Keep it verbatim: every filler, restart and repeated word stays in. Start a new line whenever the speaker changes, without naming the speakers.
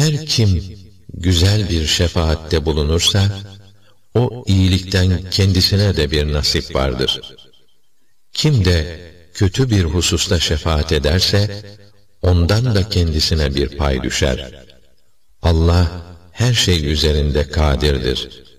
Her kim güzel bir şefaatte bulunursa, o iyilikten kendisine de bir nasip vardır. Kim de kötü bir hususta şefaat ederse, ondan da kendisine bir pay düşer. Allah her şey üzerinde kadirdir.